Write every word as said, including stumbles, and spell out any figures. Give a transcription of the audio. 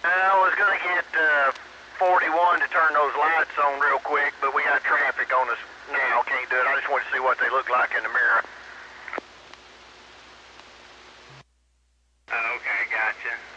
I was gonna get uh, forty-one to turn those lights on real quick, but we got traffic on us now. Can't do it. I just want to see what they look like in the mirror. Okay, gotcha.